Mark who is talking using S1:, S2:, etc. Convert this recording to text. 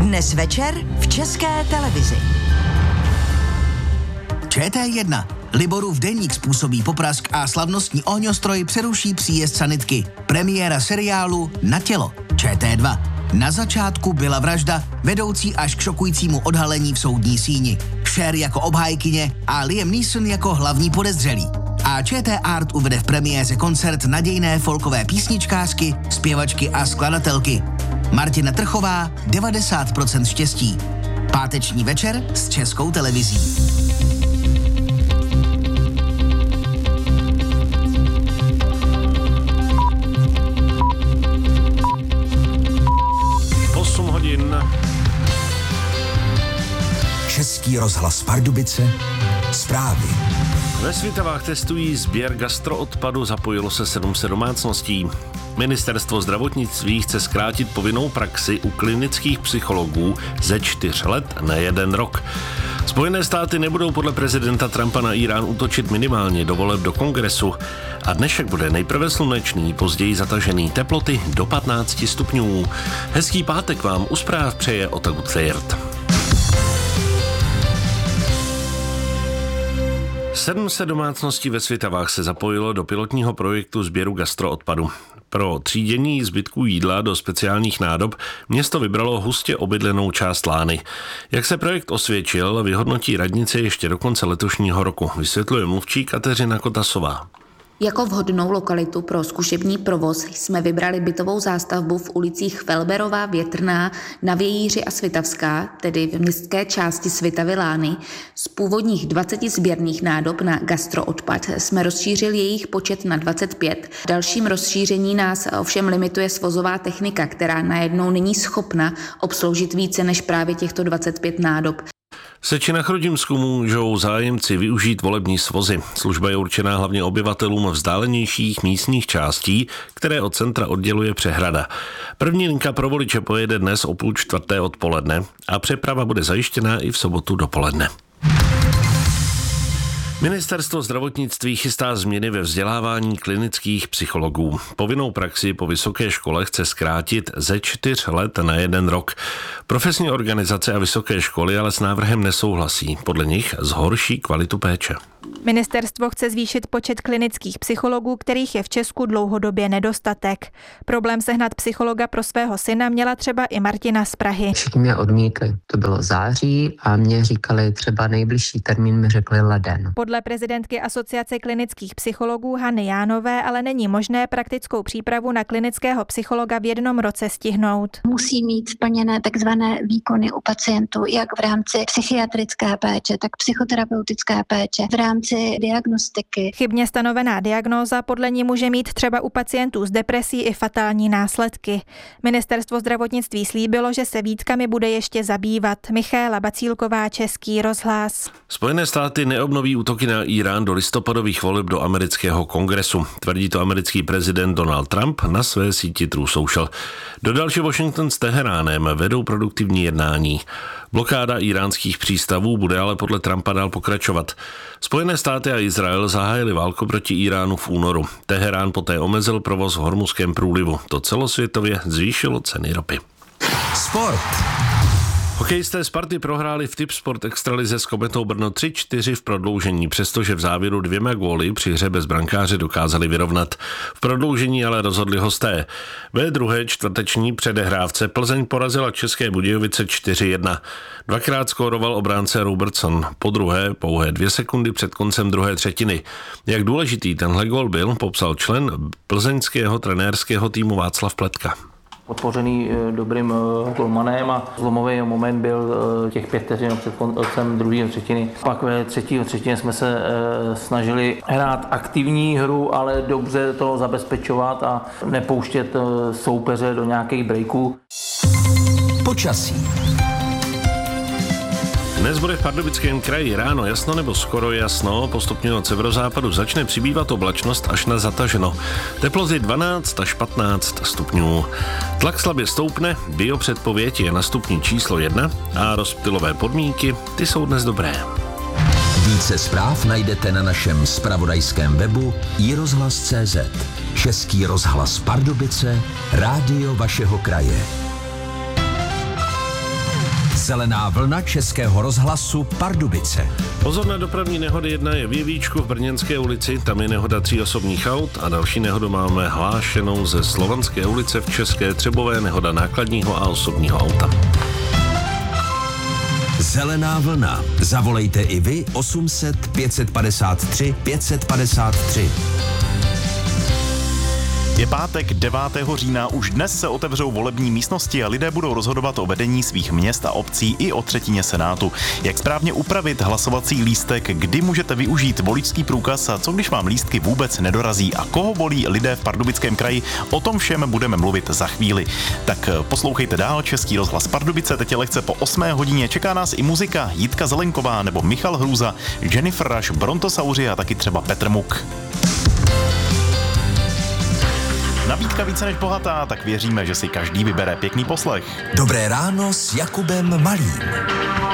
S1: Dnes večer v České televizi.
S2: ČT1. Liborův deník způsobí poprask a slavnostní ohňostroj přeruší příjezd sanitky. Premiéra seriálu Na tělo. ČT2. Na začátku byla vražda, vedoucí až k šokujícímu odhalení v soudní síni. Cher jako obhájkyně a Liam Neeson jako hlavní podezřelý. A ČT Art uvede v premiéře koncert nadějné folkové písničkářky, zpěvačky a skladatelky. Martina Trchová, 90% štěstí. Páteční večer s Českou televizí.
S3: Český rozhlas Pardubice, zprávy.
S4: Ve Svitavách testují sběr gastroodpadu, zapojilo se 700 domácností. Ministerstvo zdravotnictví chce zkrátit povinnou praxi u klinických psychologů ze 4 let na 1 rok. Spojené státy nebudou podle prezidenta Trumpa na Irán útočit minimálně do voleb do Kongresu. A dnešek bude nejprve slunečný, později zatažený, teploty do 15 stupňů. Hezký pátek vám u zpráv přeje Otaku Cejrt. 700 domácností ve Svitavách se zapojilo do pilotního projektu sběru gastroodpadu. Pro třídění zbytků jídla do speciálních nádob město vybralo hustě obydlenou část Lány. Jak se projekt osvědčil, vyhodnotí radnice ještě do konce letošního roku, vysvětluje mluvčí Kateřina Kotasová.
S5: Jako vhodnou lokalitu pro zkušební provoz jsme vybrali bytovou zástavbu v ulicích Felberová, Větrná, Na Vějíři a Svitavská, tedy v městské části Svitavy Lány. Z původních 20 sběrných nádob na gastroodpad jsme rozšířili jejich počet na 25. V dalším rozšíření nás ovšem limituje svozová technika, která najednou není schopna obsloužit více než právě těchto 25 nádob.
S4: V Seči na Chrudimsku můžou zájemci využít volební svozy. Služba je určená hlavně obyvatelům vzdálenějších místních částí, které od centra odděluje přehrada. První linka pro voliče pojede dnes o 3:30 odpoledne a přeprava bude zajištěná i v sobotu dopoledne. Ministerstvo zdravotnictví chystá změny ve vzdělávání klinických psychologů. Povinnou praxi po vysoké škole chce zkrátit ze 4 let na 1 rok. Profesní organizace a vysoké školy ale s návrhem nesouhlasí. Podle nich zhorší kvalitu péče.
S6: Ministerstvo chce zvýšit počet klinických psychologů, kterých je v Česku dlouhodobě nedostatek. Problém sehnat psychologa pro svého syna měla třeba i Martina z Prahy.
S7: Všichni mě odmítli. To bylo září a mě říkali třeba nejbližší termín, mi řekli leden.
S6: Podle prezidentky Asociace klinických psychologů Hany Jánové ale není možné praktickou přípravu na klinického psychologa v 1 roce stihnout.
S8: Musí mít splněné takzvané výkony u pacientů, jak v rámci psychiatrické péče, tak psychoterapeutické péče, v rámci diagnostiky.
S6: Chybně stanovená diagnóza podle ní může mít třeba u pacientů s depresí i fatální následky. Ministerstvo zdravotnictví slíbilo, že se výtkami bude ještě zabývat. Michaela Bacílková, Český rozhlas.
S4: Spojené státy neobnoví útoky na Irán do listopadových voleb do amerického kongresu. Tvrdí to americký prezident Donald Trump na své síti Truth Social. Dodal, že Washington s Teheránem vedou produktivní jednání. Blokáda iránských přístavů bude ale podle Trumpa dál pokračovat. Spojené státy a Izrael zahájili válku proti Iránu v únoru. Teherán poté omezil provoz v Hormuzském průlivu. To celosvětově zvýšilo ceny ropy.
S3: Sport.
S4: Hokejisté Sparty prohráli v Tipsport extralize s Kometou Brno 3-4 v prodloužení, přestože v závěru 2 góly při hře bez brankáře dokázali vyrovnat. V prodloužení ale rozhodli hosté. Ve druhé čtvrteční předehrávce Plzeň porazila České Budějovice 4-1. Dvakrát skóroval obránce Robertson, po druhé pouhé 2 sekundy před koncem druhé třetiny. Jak důležitý tenhle gól byl, popsal člen plzeňského trenérského týmu Václav Pletka.
S9: Podpořený dobrým golmanem a zlomový moment byl těch 5 vteřin před koncem druhé třetiny. Pak ve třetí třetině jsme se snažili hrát aktivní hru, ale dobře to zabezpečovat a nepouštět soupeře do nějakých breaků.
S3: Počasí.
S4: Dnes bude v Pardubickém kraji ráno jasno nebo skoro jasno, postupně od severozápadu začne přibývat oblačnost až na zataženo. Teploty 12 až 15 stupňů. Tlak slabě stoupne, biopředpověď je na stupni číslo 1 a rozptylové podmínky, ty jsou dnes dobré.
S3: Více zpráv najdete na našem zpravodajském webu iRozhlas.cz. Český rozhlas Pardubice, rádio vašeho kraje. Zelená vlna Českého rozhlasu Pardubice.
S4: Pozor na dopravní nehody, jedna je v Jevíčku v Brněnské ulici, tam je nehoda 3 osobních aut a další nehodu máme hlášenou ze Slovanské ulice v České Třebové, nehoda nákladního a osobního auta.
S3: Zelená vlna. Zavolejte i vy 800 553 553.
S10: Je pátek 9. října, už dnes se otevřou volební místnosti a lidé budou rozhodovat o vedení svých měst a obcí i o třetině senátu. Jak správně upravit hlasovací lístek, kdy můžete využít voličský průkaz a co když vám lístky vůbec nedorazí a koho volí lidé v Pardubickém kraji, o tom všem budeme mluvit za chvíli. Tak poslouchejte dál, Český rozhlas Pardubice, teď je lehce po 8 hodině, čeká nás i muzika, Jitka Zelenková nebo Michal Hrůza, Jennifer Rush, Brontosauři a taky třeba Petr Muk. Nabídka více než bohatá, tak věříme, že si každý vybere pěkný poslech.
S3: Dobré ráno s Jakubem Malým.